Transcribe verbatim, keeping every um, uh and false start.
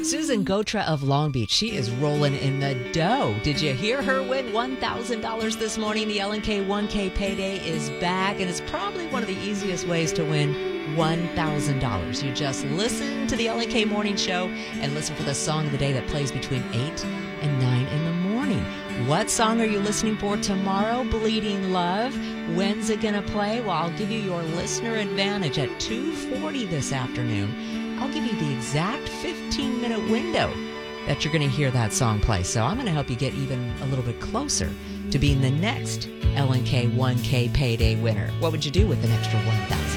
Susan Gotra of Long Beach, she is rolling in the dough. Did you hear her win one thousand dollars this morning? The L N K one K payday is back, and it's probably one of the easiest ways to win one thousand dollars. You just listen to the L N K Morning Show and listen for the song of the day that plays between eight and nine in the morning. What song are you listening for tomorrow? Bleeding Love. When's it going to play? Well, I'll give you your listener advantage at two forty this afternoon. I'll give you the exact fifteen-minute window that you're going to hear that song play. So I'm going to help you get even a little bit closer to being the next L N K one K payday winner. What would you do with an extra one thousand dollars?